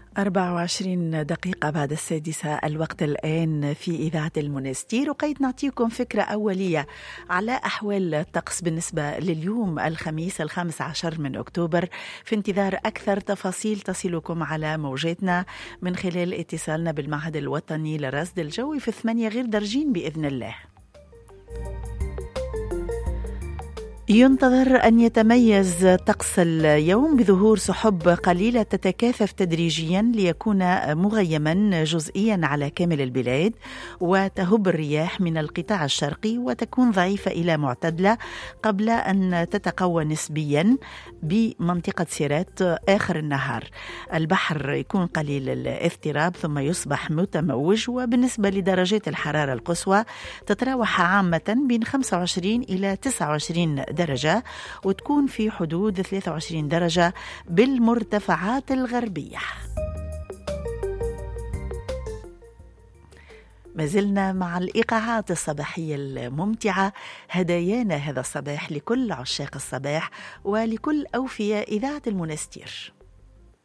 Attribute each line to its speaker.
Speaker 1: 24 دقيقة بعد 6 الوقت الآن في إذاعة المنستير، وقيد نعطيكم فكرة أولية على أحوال الطقس بالنسبة لليوم الخميس 15 من أكتوبر، في انتظار أكثر تفاصيل تصلكم على موجاتنا من خلال اتصالنا بالمعهد الوطني للرصد الجوي في 8 غير درجين بإذن الله. ينتظر أن يتميز طقس اليوم بظهور سحب قليلة تتكاثف تدريجيا ليكون مغيما جزئيا على كامل البلاد، وتهب الرياح من القطاع الشرقي وتكون ضعيفة إلى معتدلة قبل أن تتقوى نسبيا بمنطقة سيرات آخر النهار. البحر يكون قليل الاضطراب ثم يصبح متموج، وبالنسبة لدرجات الحرارة القصوى تتراوح عامة بين 25 إلى 29 درجة، وتكون في حدود 23 درجة بالمرتفعات الغربية. ما زلنا مع الإيقاعات الصباحية الممتعة، هدايانا هذا الصباح لكل عشاق الصباح ولكل أوفياء إذاعة المنستير.